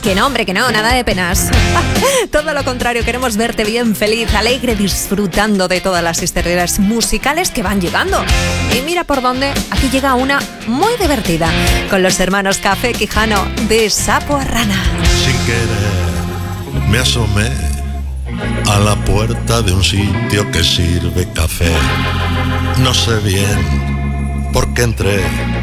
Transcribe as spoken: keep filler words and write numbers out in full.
Que no, hombre, que no, nada de penas. Todo lo contrario, queremos verte bien feliz, alegre, disfrutando de todas las historias musicales que van llegando. Y mira por dónde, aquí llega una muy divertida, con los hermanos Café Quijano, de Sapo a Rana. Sin querer me asomé a la puerta de un sitio que sirve café. No sé bien por qué entré,